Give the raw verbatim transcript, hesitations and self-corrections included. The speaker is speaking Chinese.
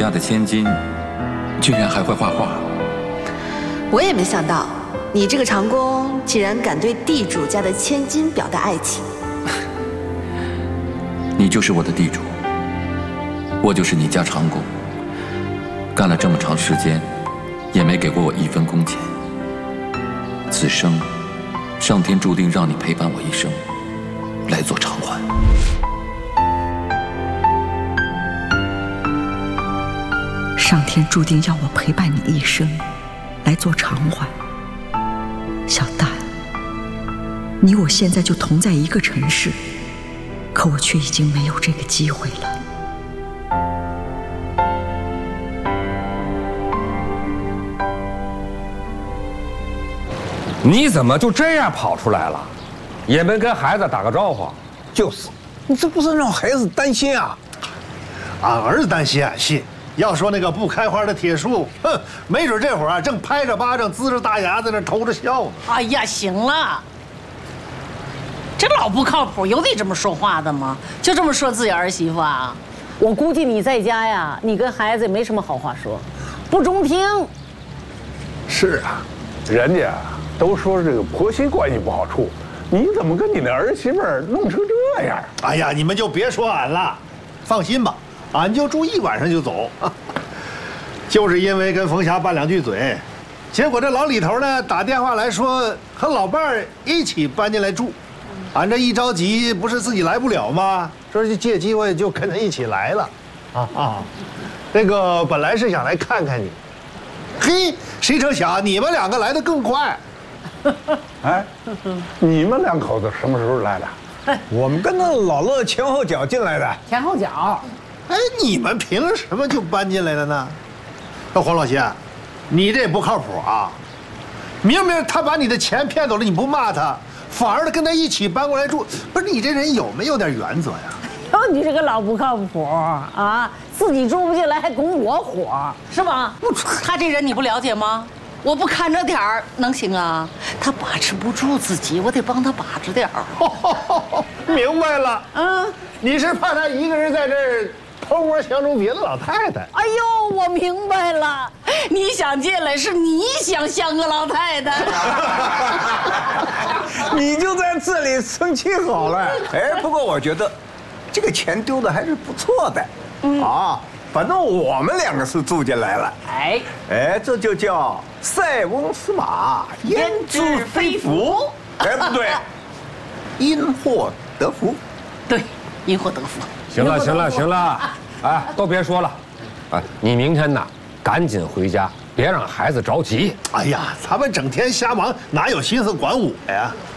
家的千金，居然还会画画。 我也没想到，你这个长工竟然敢对地主家的千金表达爱情。 你就是我的地主，我就是你家长工。干了这么长时间，也没给过我一分工钱。此生，上天注定让你陪伴我一生，来做偿还。 上天注定要我陪伴你一生，来做偿还。小蛋，你我现在就同在一个城市，可我却已经没有这个机会了。 你怎么就这样跑出来了？也没跟孩子打个招呼？ 就是，你这不是让孩子担心啊？ 俺儿子担心俺信。要说那个不开花的铁树，哼，没准这会儿啊正拍着巴掌、呲着大牙在那偷着笑呢。 哎呀，行了，这老不靠谱，有你这么说话的吗？就这么说自己儿媳妇啊？我估计你在家呀，你跟孩子也没什么好话说，不中听。 是啊，人家都说这个婆媳关系不好处，你怎么跟你的儿媳妇弄成这样？ 哎呀，你们就别说俺了，放心吧。俺就住一晚上就走，就是因为跟冯霞拌两句嘴，结果这老李头呢打电话来说和老伴儿一起搬进来住，俺这一着急不是自己来不了吗？这就借机会就跟他一起来了，啊啊，那个本来是想来看看你，嘿，谁成想你们两个来得更快。 哎，你们两口子什么时候来的？我们跟那老乐前后脚进来的。 前后脚。 哎，你们凭什么就搬进来了呢？那黄老邪，你这不靠谱啊！明明他把你的钱骗走了，你不骂他，反而跟他一起搬过来住，不是你这人有没有点原则呀？ 哟，你这个老不靠谱啊！自己住不进来还拱我火，是吧？他这人你不了解吗？我不看着点儿能行啊？他把持不住自己，我得帮他把着点儿。 明白了， 嗯， 你是怕他一个人在这儿偷摸相中别的老太太？ 哎呦，我明白了，你想进来是你想像个老太太。 你就在这里生气好了。哎，不过我觉得这个钱丢的还是不错的。嗯啊，反正我们两个是住进来了。 哎哎，这就叫塞翁失马，焉知非福。哎，不对，因祸得福。 对，因祸得福。 行了，行了，行了，哎，都别说了，哎，你明天呐，赶紧回家，别让孩子着急。 哎呀，他们整天瞎忙，哪有心思管我呀？